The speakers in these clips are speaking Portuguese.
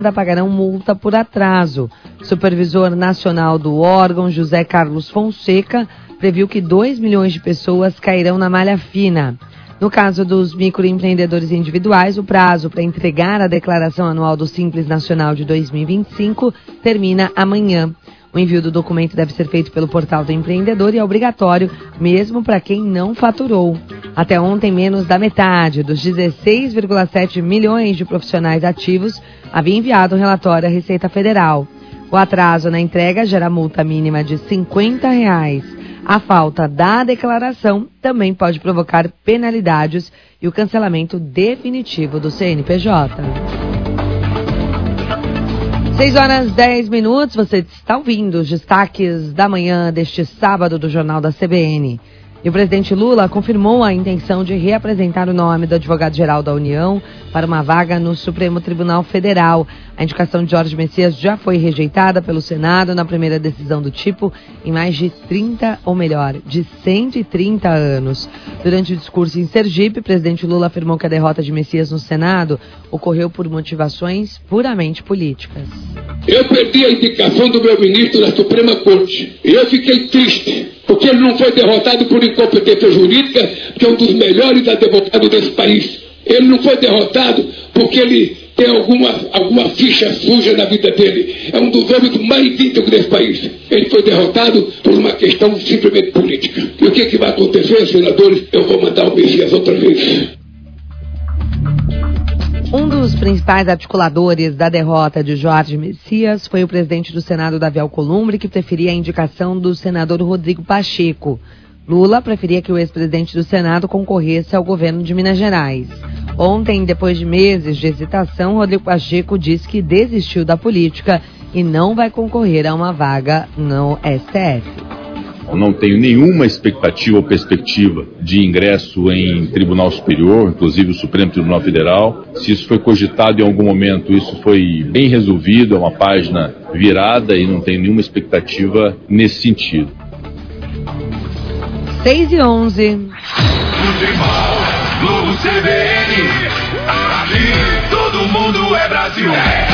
pagarão multa por atraso. O supervisor nacional do órgão, José Carlos Fonseca, previu que 2 milhões de pessoas cairão na malha fina. No caso dos microempreendedores individuais, o prazo para entregar a declaração anual do Simples Nacional de 2025 termina amanhã. O envio do documento deve ser feito pelo portal do empreendedor e é obrigatório, mesmo para quem não faturou. Até ontem, menos da metade dos 16,7 milhões de profissionais ativos havia enviado o relatório à Receita Federal. O atraso na entrega gera multa mínima de R$ 50. A falta da declaração também pode provocar penalidades e o cancelamento definitivo do CNPJ. 6h10, você está ouvindo os destaques da manhã deste sábado do Jornal da CBN. E o presidente Lula confirmou a intenção de reapresentar o nome do advogado-geral da União para uma vaga no Supremo Tribunal Federal. A indicação de Jorge Messias já foi rejeitada pelo Senado na primeira decisão do tipo em mais de 130 anos. Durante o discurso em Sergipe, o presidente Lula afirmou que a derrota de Messias no Senado ocorreu por motivações puramente políticas. Eu perdi a indicação do meu ministro da Suprema Corte e eu fiquei triste, porque ele não foi derrotado por incompetência jurídica, que é um dos melhores advogados desse país. Ele não foi derrotado porque ele tem alguma ficha suja na vida dele. É um dos homens mais íntegros desse país. Ele foi derrotado por uma questão simplesmente política. E o que vai acontecer, senadores? Eu vou mandar o Messias outra vez. Um dos principais articuladores da derrota de Jorge Messias foi o presidente do Senado, Davi Alcolumbre, que preferia a indicação do senador Rodrigo Pacheco. Lula preferia que o ex-presidente do Senado concorresse ao governo de Minas Gerais. Ontem, depois de meses de hesitação, Rodrigo Pacheco disse que desistiu da política e não vai concorrer a uma vaga no STF. Eu não tenho nenhuma expectativa ou perspectiva de ingresso em Tribunal Superior, inclusive o Supremo Tribunal Federal. Se isso foi cogitado em algum momento, isso foi bem resolvido, é uma página virada e não tenho nenhuma expectativa nesse sentido. 6h11. Futebol no CBN, aqui todo mundo é Brasil.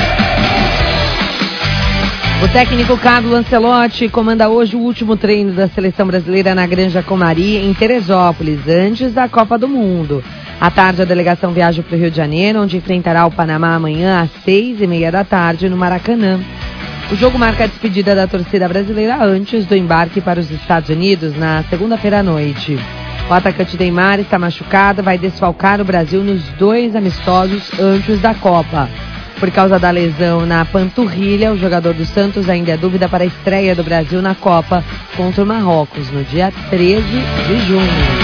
O técnico Carlo Ancelotti comanda hoje o último treino da seleção brasileira na Granja Comari, em Teresópolis, antes da Copa do Mundo. À tarde, a delegação viaja para o Rio de Janeiro, onde enfrentará o Panamá amanhã às 6h30 no Maracanã. O jogo marca a despedida da torcida brasileira antes do embarque para os Estados Unidos na segunda-feira à noite. O atacante Neymar está machucado, vai desfalcar o Brasil nos 2 amistosos antes da Copa. Por causa da lesão na panturrilha, o jogador do Santos ainda é dúvida para a estreia do Brasil na Copa contra o Marrocos, no dia 13 de junho.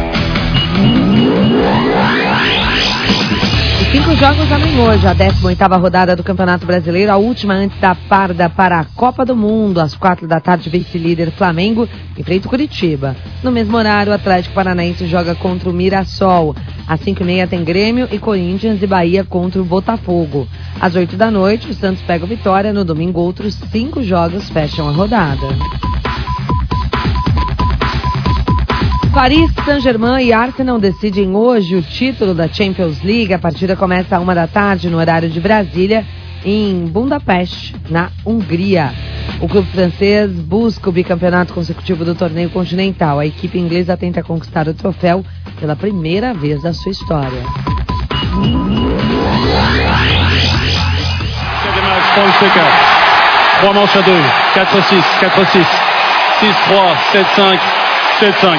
Os 5 jogos abrem hoje, a 18ª rodada do Campeonato Brasileiro, a última antes da parda para a Copa do Mundo. Às 4h, vice-líder Flamengo enfrenta o Curitiba. No mesmo horário, o Atlético Paranaense joga contra o Mirassol. Às 5h30 tem Grêmio e Corinthians e Bahia contra o Botafogo. Às 8h, o Santos pega o Vitória. No domingo, outros 5 jogos fecham a rodada. Paris Saint-Germain e Arsenal decidem hoje o título da Champions League. A partida começa às 1h no horário de Brasília, em Budapeste, na Hungria. O clube francês busca o bicampeonato consecutivo do torneio continental. A equipe inglesa tenta conquistar o troféu pela primeira vez da sua história. Fonseca, 3 manches à 2, 4-6, 4-6, 6-3, 7-5, 7-5.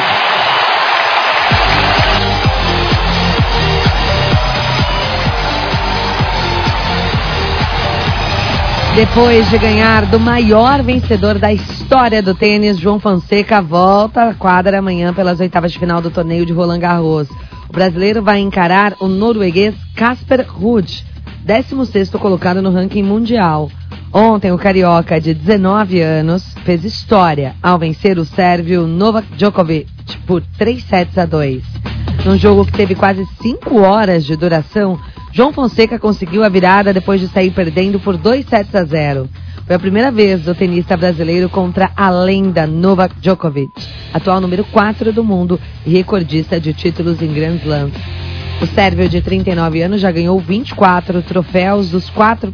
Depois de ganhar do maior vencedor da história do tênis, João Fonseca volta à quadra amanhã pelas 8ª de final do torneio de Roland Garros. O brasileiro vai encarar o norueguês Casper Ruud, 16º colocado no ranking mundial. Ontem, o carioca de 19 anos fez história ao vencer o sérvio Novak Djokovic por 3-2. Num jogo que teve quase 5 horas de duração, João Fonseca conseguiu a virada depois de sair perdendo por 2-0. Foi a primeira vez do tenista brasileiro contra a lenda Novak Djokovic, atual número 4 do mundo e recordista de títulos em Grand Slam. O sérvio de 39 anos já ganhou 24 troféus dos 4